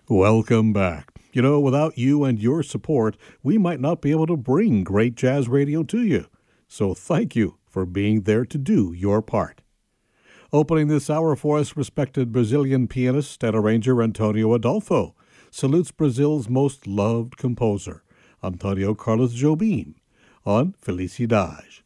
Welcome back. Without you and your support, we might not be able to bring great jazz radio to you. So thank you for being there to do your part. Opening this hour for us, respected Brazilian pianist and arranger Antonio Adolfo salutes Brazil's most loved composer, Antonio Carlos Jobim, on Felicidade.